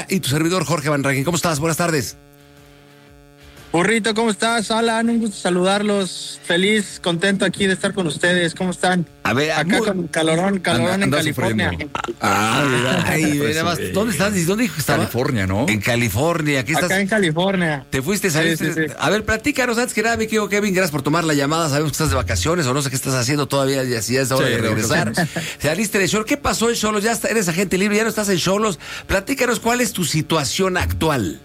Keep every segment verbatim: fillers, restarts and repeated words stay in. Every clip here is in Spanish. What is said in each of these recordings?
García y tu servidor Jorge Van Rankin. ¿Cómo estás? Buenas tardes. Burrito, ¿cómo estás? Alan, un gusto saludarlos. Feliz, contento aquí de estar con ustedes. ¿Cómo están? A ver, acá muy... con calorón, calorón anda, anda en California. Ah, ay, mira más. ¿Dónde estás? ¿Dónde dijo que estaba? California, ¿no? En California. ¿Qué estás? Acá en California. ¿Te fuiste? ¿Saliste? Sí, sí, sí. A ver, platícanos antes que nada, mi querido Kevin. Gracias por tomar la llamada. Sabemos que estás de vacaciones o no sé qué estás haciendo todavía. Ya, si ya es hora sí, de regresar. Saliste de Xolos. ¿Qué pasó en Xolos? Ya está, eres agente libre, ya no estás en Xolos. Platícanos cuál es tu situación actual.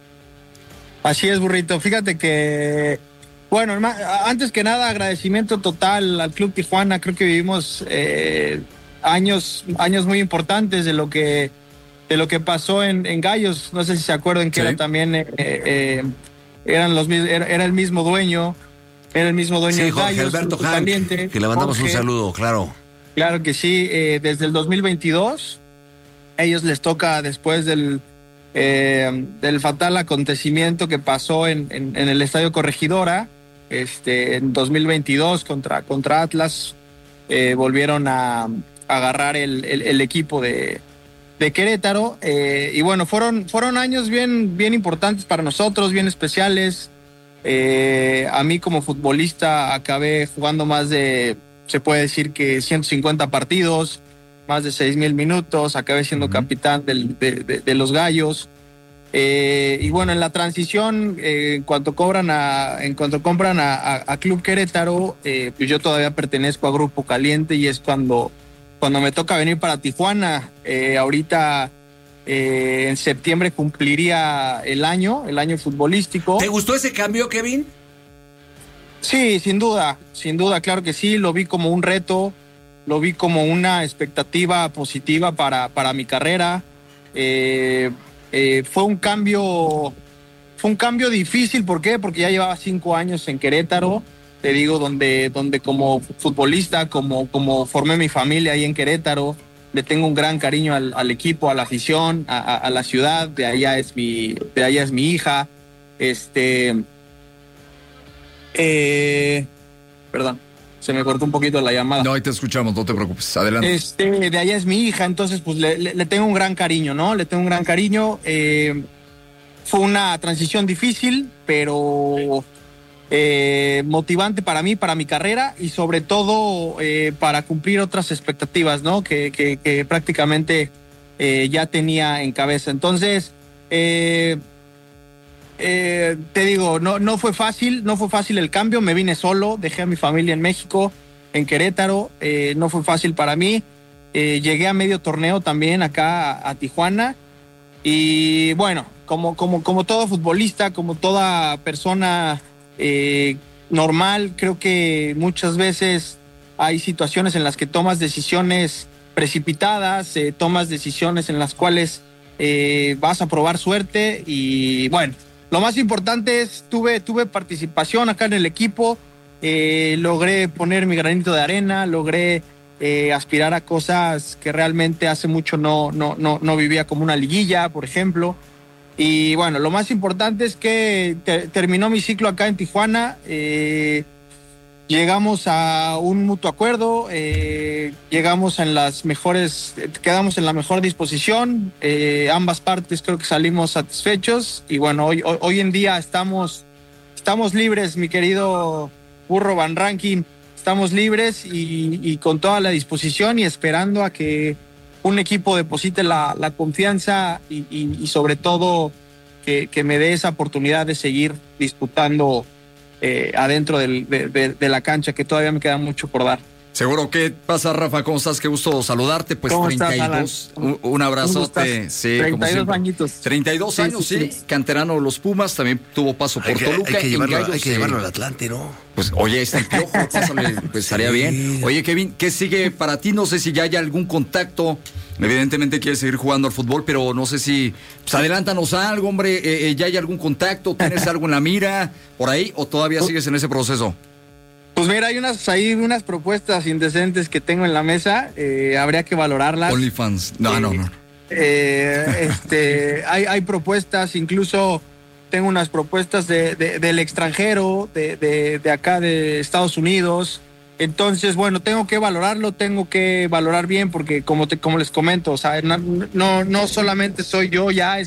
Así es, Burrito. Fíjate que, bueno, antes que nada, agradecimiento total al Club Tijuana. Creo que vivimos eh, años, años muy importantes de lo que, de lo que pasó en, en Gallos. No sé si se acuerdan que sí. era también, eh, eh, eran los, era, era el mismo dueño, era el mismo dueño sí, de Jorge Gallos. Alberto Hank, caliente, que le mandamos Jorge, un saludo, claro. Claro que sí. Eh, desde el dos mil veintidós, ellos les toca después del Eh, del fatal acontecimiento que pasó en, en, en el Estadio Corregidora este, en dos mil veintidós contra, contra Atlas. Eh, volvieron a, a agarrar el, el, el equipo de, de Querétaro eh, y bueno, fueron, fueron años bien, bien importantes para nosotros, bien especiales. Eh, a mí como futbolista acabé jugando más de, se puede decir que ciento cincuenta partidos, más de seis mil minutos, acabé siendo uh-huh. capitán del, de, de, de los Gallos. Eh, y bueno, en la transición, eh, en cuanto cobran a, en cuanto compran a, a, a Club Querétaro, eh, pues yo todavía pertenezco a Grupo Caliente y es cuando, cuando me toca venir para Tijuana. Eh, ahorita eh, en septiembre cumpliría el año, el año futbolístico. ¿Te gustó ese cambio, Kevin? Sí, sin duda, sin duda, claro que sí, lo vi como un reto. Lo vi como una expectativa positiva para, para mi carrera. Eh, eh, fue un cambio, fue un cambio difícil. ¿Por qué? Porque ya llevaba cinco años en Querétaro. Te digo, donde, donde como futbolista, como, como formé mi familia ahí en Querétaro, le tengo un gran cariño al, al equipo, a la afición, a, a, a la ciudad. De allá es mi, de allá es mi hija. Este, eh, perdón. Se me cortó un poquito la llamada. No, ahí te escuchamos, no te preocupes, adelante. Este, de allá es mi hija, entonces pues le, le, le tengo un gran cariño, ¿no? Le tengo un gran cariño. Eh, fue una transición difícil, pero eh, motivante para mí, para mi carrera y sobre todo eh, para cumplir otras expectativas, ¿no? Que, que, que prácticamente eh, ya tenía en cabeza. Entonces, eh, Eh, te digo, no, no fue fácil, no fue fácil el cambio, me vine solo, dejé a mi familia en México, en Querétaro, eh, no fue fácil para mí, eh, llegué a medio torneo también acá a, a Tijuana y bueno, como, como, como todo futbolista, como toda persona eh, normal, creo que muchas veces hay situaciones en las que tomas decisiones precipitadas, eh, tomas decisiones en las cuales eh, vas a probar suerte y bueno, lo más importante es, tuve, tuve participación acá en el equipo, eh, logré poner mi granito de arena, logré eh, aspirar a cosas que realmente hace mucho no, no, no, no vivía, como una liguilla, por ejemplo. Y bueno, lo más importante es que te, terminó mi ciclo acá en Tijuana, eh, llegamos a un mutuo acuerdo, eh, llegamos en las mejores, quedamos en la mejor disposición, eh, ambas partes creo que salimos satisfechos y bueno, hoy, hoy, hoy en día estamos, estamos libres, mi querido Burro Van Rankin, estamos libres y, y con toda la disposición y esperando a que un equipo deposite la, la confianza y, y, y sobre todo que, que me dé esa oportunidad de seguir disputando Eh, adentro del, de, de, de la cancha, que todavía me queda mucho por dar. Seguro. ¿Qué pasa, Rafa? ¿Cómo estás? Qué gusto saludarte. Pues treinta y dos, un, un abrazote. Sí, treinta y dos añitos. treinta y dos sí, años, sí, sí, sí. Canterano de los Pumas, también tuvo paso por hay que, Toluca. Hay que, llevarlo, Gallos, hay que llevarlo al Atlante, ¿no? Pues, oye, está el Piojo, pásale, pues estaría sí. bien. Oye, Kevin, ¿qué sigue para ti? No sé si ya hay algún contacto. Evidentemente quieres seguir jugando al fútbol, pero no sé si... Pues adelántanos algo, hombre. Eh, eh, ¿Ya hay algún contacto? ¿Tienes algo en la mira por ahí? ¿O todavía sigues en ese proceso? Pues mira, hay unas, hay unas propuestas indecentes que tengo en la mesa. Eh, habría que valorarlas. OnlyFans. No, eh, no, no. Eh, este, hay, hay propuestas, incluso tengo unas propuestas de, de, del extranjero, de, de, de acá de Estados Unidos. Entonces, bueno, tengo que valorarlo, tengo que valorar bien porque como te, como les comento, o sea, no, no, no solamente soy yo ya, es